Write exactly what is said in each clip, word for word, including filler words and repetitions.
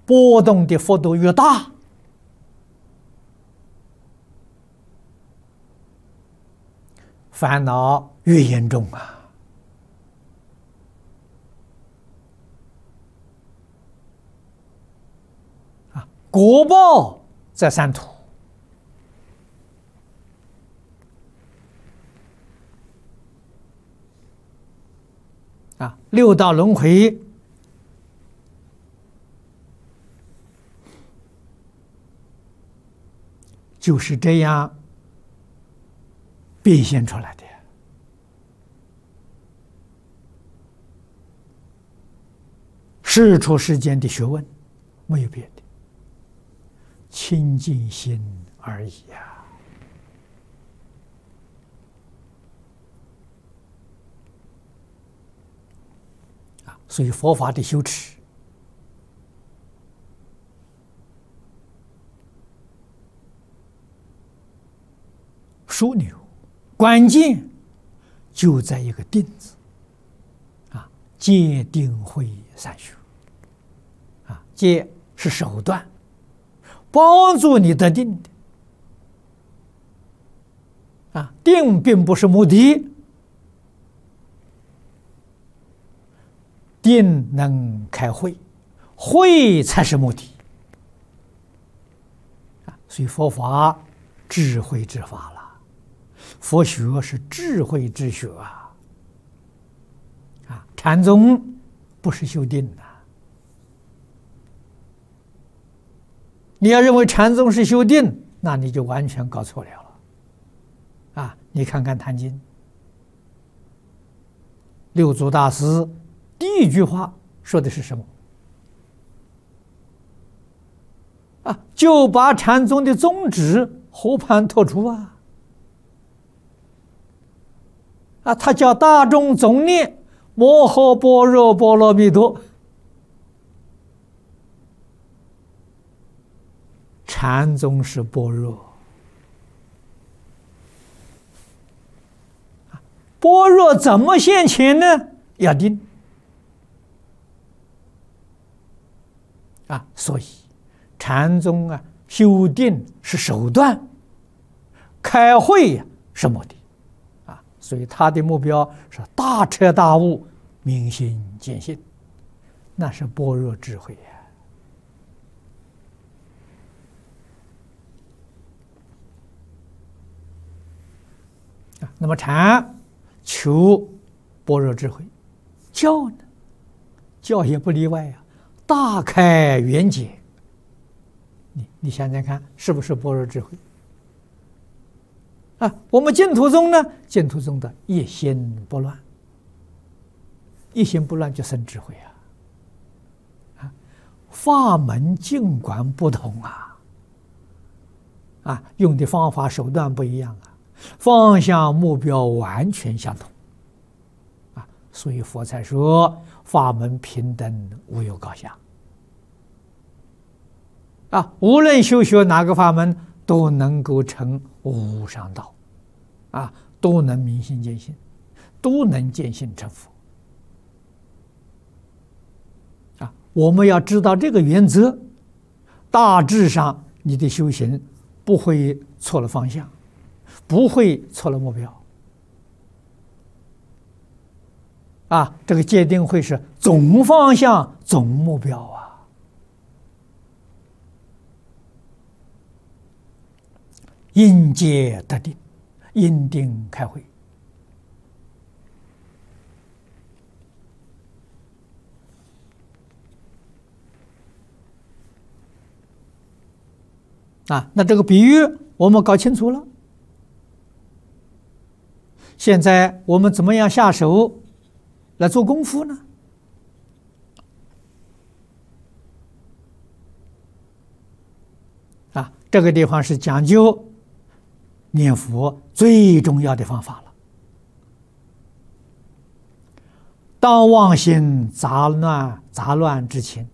波动的幅度越大，烦恼越严重啊！啊，果报在三途。啊，六道轮回就是这样变现出来的。世出世间的学问没有别的，清净心而已呀。啊，所以佛法的修持，枢纽关键就在一个定字啊，戒定慧三学啊，戒是手段，帮助你得定的啊，定并不是目的，定能开慧，慧才是目的啊，所以佛法智慧之法了。佛学是智慧之学啊！啊，禅宗不是修定的。你要认为禅宗是修定，那你就完全搞错了了。啊，你看看《坛经》，六祖大师第一句话说的是什么？啊，就把禅宗的宗旨和盘托出啊！啊，他叫大众总念摩诃般若波罗蜜多。禅宗是般若，般若怎么现前呢？要定啊，所以禅宗啊，修定是手段，开慧呀是目的。所以他的目标是大彻大悟、明心见性，那是般若智慧呀。那么禅求般若智慧，教呢，教也不例外呀，大开圆解。你你想想看，是不是般若智慧？啊，我们净土宗呢，净土宗的一心不乱，一心不乱就生智慧啊！啊，法门尽管不同啊，啊，用的方法手段不一样啊，方向目标完全相同，啊，所以佛才说法门平等，无有高下。啊，无论修学哪个法门，都能够成无上道，啊，都能明心见性，都能见性成佛。啊，我们要知道这个原则，大致上你的修行不会错了方向，不会错了目标。啊，这个戒定慧是总方向、总目标啊。因戒得定，因定开慧。啊，那这个比喻我们搞清楚了。现在我们怎么样下手来做功夫呢？啊，这个地方是讲究念佛最重要的方法了。当妄心杂乱杂乱之前，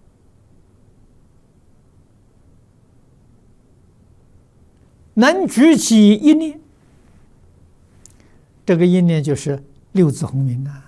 能举起一念，这个一念就是六字洪名啊。